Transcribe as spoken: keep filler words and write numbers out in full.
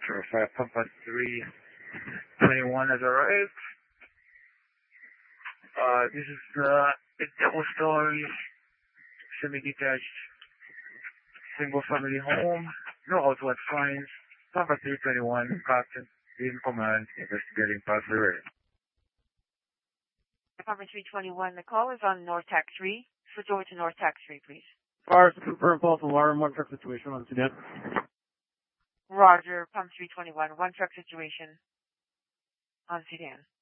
Sure, five Papa three twenty-one has arrived. Uh, this is uh, a double story, semi-detached, single family home. No outward fines. Papa three twenty-one, Captain, in command, investigating past arrest. Department three twenty-one, the call is on North Tax three. Switch over to North Tax three, please. Fire to confirm false alarm, one truck situation on Sudan. Roger, Pump three twenty-one, one truck situation on Sudan.